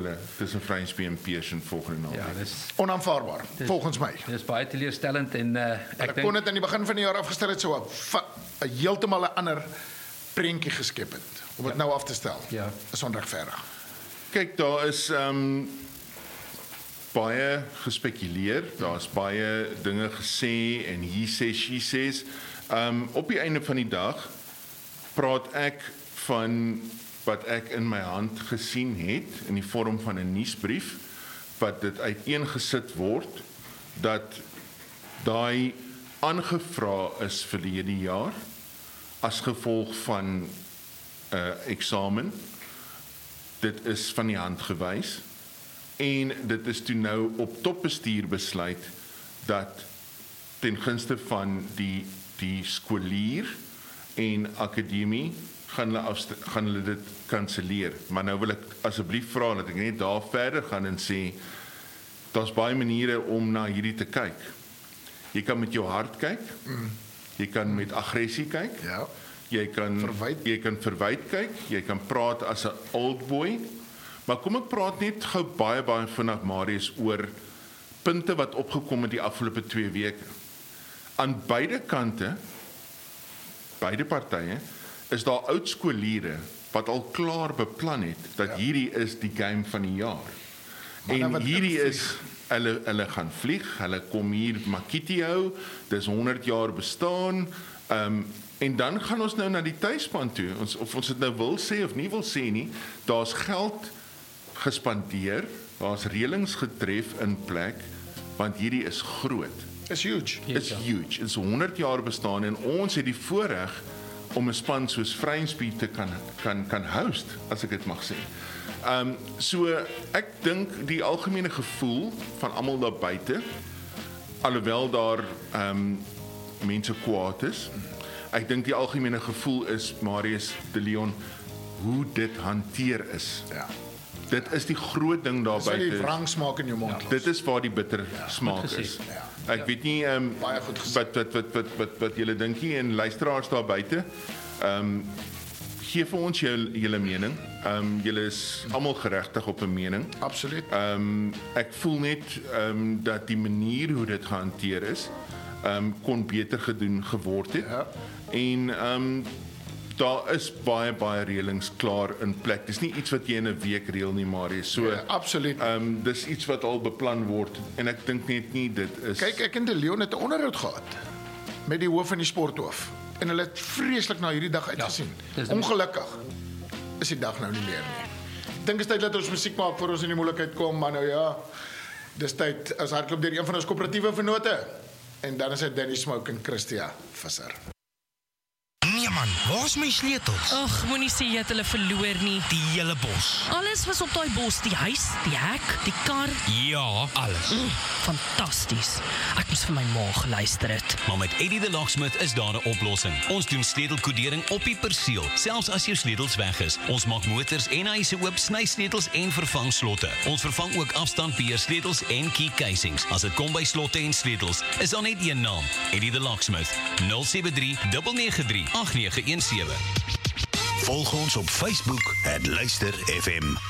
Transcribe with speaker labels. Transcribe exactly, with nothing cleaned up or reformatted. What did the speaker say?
Speaker 1: hulle tussen Vrynsby en Pearson volgende naweek.
Speaker 2: Ja, dis
Speaker 3: Onaanvaarbaar,
Speaker 2: dis,
Speaker 3: volgens my.
Speaker 2: Dis baie teleurstellend en uh, ek
Speaker 3: Ek
Speaker 2: dink
Speaker 3: kon dit aan die begin van die jaar afgestel het, so 'n va- 'n heeltemal 'n ander prentjie geskep het. Om dit nou af te stel,
Speaker 2: Ja.
Speaker 3: is onregverdig.
Speaker 1: Kyk, daar is um, baie gespekuleer, daar's baie dinge gesê en he says, she says. Um, op die einde van die dag praat ek van wat ek in my hand gesien het in die vorm van 'n nuusbrief wat dit uiteengesit word dat daai aangevra is vir die jaar as gevolg van 'n uh, eksamen. Dit is van die hand gewys en dit is toe nou op topbestuur besluit dat ten gunste van die die skoolier en akademie gaan hulle afst- gaan hulle dit kanselleer. Maar nou wil ek asseblief vra dat ek net daar verder gaan en sê daar's baie maniere om na hierdie te kyk. Jy kan met jou hart kyk. Mm. Jy kan met aggressie kyk.
Speaker 3: Ja.
Speaker 1: Jy kan
Speaker 3: Verwyd.
Speaker 1: jy kan verwyd kyk, jy kan praat as 'n old boy. Maar kom ek praat net gou baie baie vinnig Marius oor punte wat opgekom het die afgelope twee weke. Aan beide kante, beide partye, is daar oud skooliere wat al klaar beplan het dat ja. hierdie is die game van die jaar.
Speaker 3: Maar
Speaker 1: en
Speaker 3: wat
Speaker 1: hierdie
Speaker 3: invlieg.
Speaker 1: is hulle hulle gaan vlieg, hulle kom hier Makiti hou, dis honderd jaar bestaan. Ehm um, En dan gaan ons nou na die tuisspan toe. Ons of ons dit nou wil sê of nie wil sê nie, daar's geld gespandeer, daar's reëlings getref in plek want hierdie is groot.
Speaker 3: Is huge.
Speaker 1: It's huge. It's honderd jaar bestaan en ons het die voorreg om 'n span soos Vrynsby te kan kan kan host, as ek dit mag sê. Ehm um, so ek dink die algemene gevoel van almal daar buite, alhoewel daar ehm um, mense kwaad is. Ek dink die algemene gevoel is Marius de Leon hoe dit hanteer is.
Speaker 3: Ja.
Speaker 1: Dit is die groot ding daar
Speaker 3: Dis die
Speaker 1: buite.
Speaker 3: wrang smaak in jou mond.
Speaker 1: Ja, dit is waar die bitter ja, smaak
Speaker 2: gesê.
Speaker 1: is.
Speaker 3: Ja.
Speaker 1: Ek weet nie ehm um,
Speaker 3: Baie goed gesê.
Speaker 1: wat wat wat wat wat wat julle dink nie en luisteraars daar buite. Ehm um, gee vir ons jou julle mening. Ehm um, julle is almal geregtig op 'n mening.
Speaker 3: Absoluut.
Speaker 1: Ehm um, ek voel net ehm um, dat die manier hoe dit gehanteer is, ehm um, kon beter gedoen geword het.
Speaker 3: Ja.
Speaker 1: En ehm um, daar is baie baie reëlings klaar in plek. Dis nie iets wat jy in 'n week reël nie, Marius. So
Speaker 3: Ja, absoluut.
Speaker 1: Ehm um, dis iets wat al beplan word en ek dink net nie dit is
Speaker 3: Kyk, ek en De Leon het 'n onderhoud gehad met die hoof en die sporthoof. En hulle het vreeslik na hierdie dag uitgesien.
Speaker 2: dis-
Speaker 3: Ongelukkig is die dag nou nie meer nie. Ek dink is tyd dat ons musiek maak voor ons in die moeilikheid kom, maar nou ja, dis tyd as hardloop deur een van ons koöperatiewe vennote. En dan is dit Danny Smoke en Christia Visser.
Speaker 4: Nee man, waar's my sleutels?
Speaker 5: Ag, moenie sê jy het hulle verloor nie.
Speaker 4: Die hele bos.
Speaker 5: Alles was op daai bos, die huis, die hek, die kar.
Speaker 4: Ja, alles.
Speaker 5: Mm, fantasties. Ek moes vir my ma geluister het.
Speaker 6: Maar met Eddie the Locksmith is daar 'n oplossing. Ons doen sleutelkodering op die perseel, selfs as jou sleutels weg is. Ons maak motors en huise oop, sny sleutels en vervang slotte. Ons vervang ook afstandbeheer sleutels en key casings. As dit kom by slotte en sleutels, is daar net een naam, Eddie the Locksmith. nul sewe drie nege nege drie agt nege een sewe.
Speaker 7: Volg ons op Facebook, het Luister F M.